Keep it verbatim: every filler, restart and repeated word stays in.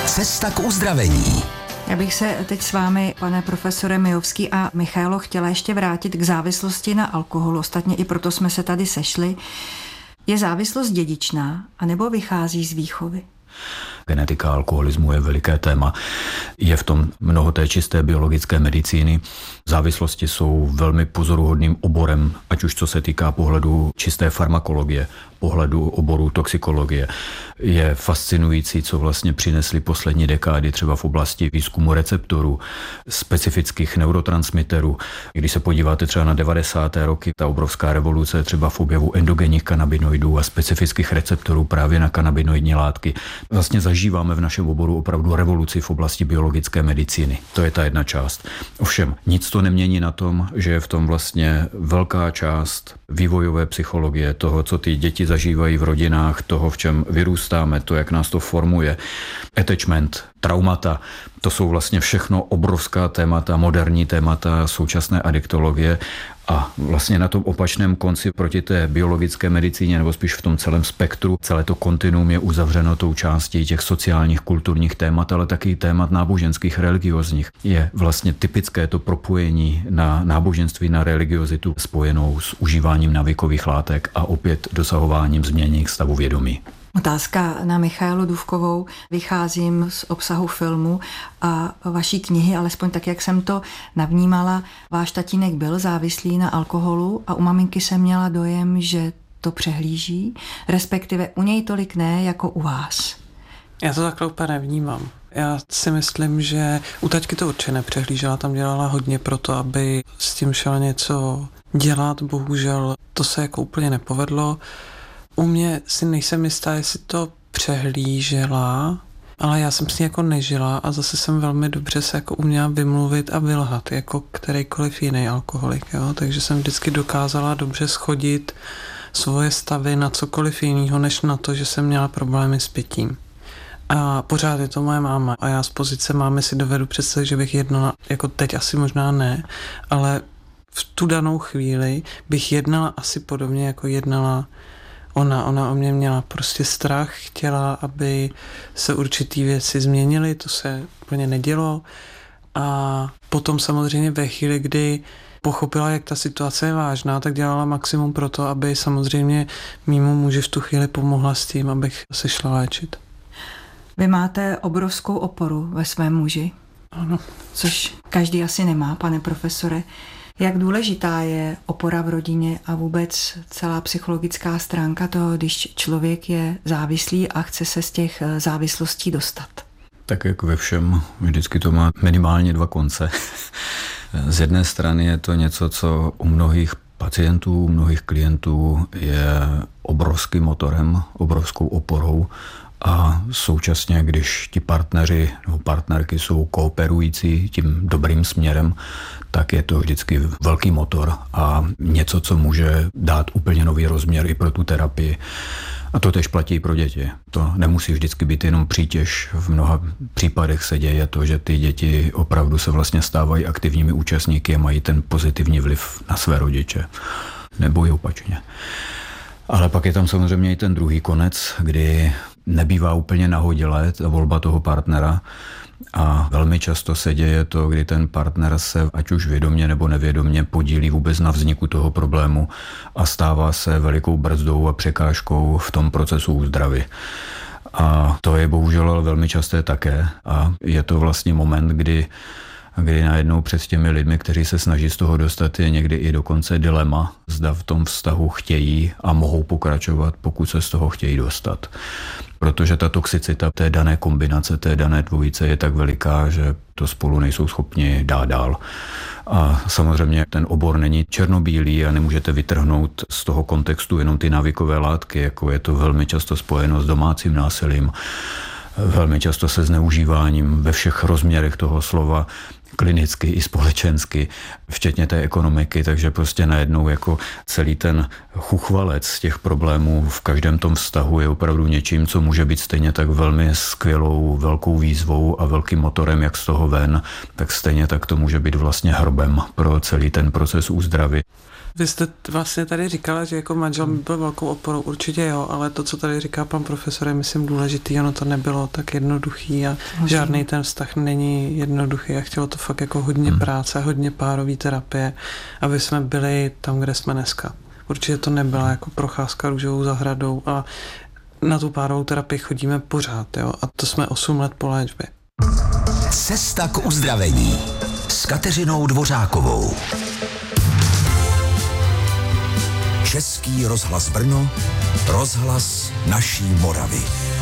Cesta k uzdravení. Já bych se teď s vámi, pane profesore Mijovský a Michailo, chtěla ještě vrátit k závislosti na alkohol. Ostatně i proto jsme se tady sešli. Je závislost dědičná, anebo vychází z výchovy? Genetika alkoholismu je veliké téma. Je v tom mnoho té čisté biologické medicíny. Závislosti jsou velmi pozoruhodným oborem, ať už co se týká pohledu čisté farmakologie, pohledu oboru toxikologie. Je fascinující, co vlastně přinesly poslední dekády třeba v oblasti výzkumu receptorů, specifických neurotransmiterů. Když se podíváte třeba na devadesáté roky, ta obrovská revoluce třeba v objevu endogenních kanabinoidů a specifických receptorů právě na kanabinoidní látky. Vlastně zažíváme v našem oboru opravdu revoluci v oblasti biologické medicíny. To je ta jedna část. Ovšem, nic to nemění na tom, že je v tom vlastně velká část vývojové psychologie, toho, co ty děti zažívají v rodinách, toho, v čem vyrůstáme, to, jak nás to formuje. Attachment, traumata, to jsou vlastně všechno obrovská témata, moderní témata současné adiktologie. A vlastně na tom opačném konci proti té biologické medicíně, nebo spíš v tom celém spektru, celé to kontinuum je uzavřeno tou částí těch sociálních, kulturních témat, ale taky témat náboženských, religiozních. Je vlastně typické to propojení na náboženství, na religiozitu spojenou s užíváním navykových látek a opět dosahováním změny stavu vědomí. Otázka na Michailu Dufkovou. Vycházím z obsahu filmu a vaší knihy, alespoň tak, jak jsem to navnímala. Váš tatínek byl závislý na alkoholu a u maminky jsem měla dojem, že to přehlíží, respektive u něj tolik ne, jako u vás. Já to takhle úplně nevnímám. Já si myslím, že u taťky to určitě nepřehlížela, tam dělala hodně pro to, aby s tím šel něco dělat. Bohužel to se jako úplně nepovedlo. U mě si nejsem jistá, jestli to přehlížela, ale já jsem s ní jako nežila a zase jsem velmi dobře se jako uměla vymluvit a vylhat, jako kterýkoliv jiný alkoholik, jo? Takže jsem vždycky dokázala dobře schodit svoje stavy na cokoliv jiného, než na to, že jsem měla problémy s pitím. A pořád je to moje máma a já z pozice mámy si dovedu představit, že bych jednala, jako teď asi možná ne, ale v tu danou chvíli bych jednala asi podobně, jako jednala Ona, ona o mě měla prostě strach, chtěla, aby se určitý věci změnily, to se úplně nedělo. A potom samozřejmě ve chvíli, kdy pochopila, jak ta situace je vážná, tak dělala maximum pro to, aby samozřejmě mému muži v tu chvíli pomohla s tím, abych se šla léčit. Vy máte obrovskou oporu ve svém muži. Ano. Což každý asi nemá, pane profesore. Jak důležitá je opora v rodině a vůbec celá psychologická stránka toho, když člověk je závislý a chce se z těch závislostí dostat? Tak jak ve všem, vždycky to má minimálně dva konce. Z jedné strany je to něco, co u mnohých pacientů, u mnohých klientů je obrovským motorem, obrovskou oporou. A současně, když ti partneři nebo partnerky jsou kooperující tím dobrým směrem, tak je to vždycky velký motor a něco, co může dát úplně nový rozměr i pro tu terapii. A to tež platí pro děti. To nemusí vždycky být jenom přítěž. V mnoha případech se děje to, že ty děti opravdu se vlastně stávají aktivními účastníky a mají ten pozitivní vliv na své rodiče. Nebo i opačně. Ale pak je tam samozřejmě i ten druhý konec, kdy nebývá úplně nahodilé ta volba toho partnera a velmi často se děje to, kdy ten partner se ať už vědomě nebo nevědomě podílí vůbec na vzniku toho problému a stává se velikou brzdou a překážkou v tom procesu úzdravy. A to je bohužel velmi časté také a je to vlastně moment, kdy kdy najednou před těmi lidmi, kteří se snaží z toho dostat, je někdy i dokonce dilema, zda v tom vztahu chtějí a mohou pokračovat, pokud se z toho chtějí dostat. Protože ta toxicita té dané kombinace, té dané dvojice je tak veliká, že to spolu nejsou schopni dát dál. A samozřejmě ten obor není černobílý a nemůžete vytrhnout z toho kontextu jenom ty návykové látky, jako je to velmi často spojeno s domácím násilím, velmi často se zneužíváním ve všech rozměrech toho slova, klinicky i společensky, včetně té ekonomiky, takže prostě najednou jako celý ten chuchvalec těch problémů v každém tom vztahu je opravdu něčím, co může být stejně tak velmi skvělou, velkou výzvou a velkým motorem, jak z toho ven, tak stejně tak to může být vlastně hrbem pro celý ten proces úzdravy. Vy jste vlastně tady říkala, že jako manžel mi byl velkou oporou, určitě jo, ale to, co tady říká pan profesor, je myslím důležitý, ono to nebylo tak jednoduchý a žádný ten vztah není jednoduchý a chtělo to fakt jako hodně hmm. práce, hodně párový terapie, aby jsme byli tam, kde jsme dneska. Určitě to nebyla jako procházka růžovou zahradou a na tu párovou terapii chodíme pořád, jo, a to jsme osm let po léčbě. Cesta k uzdravení s Kateřinou Dvořákovou. Český rozhlas Brno, rozhlas naší Moravy.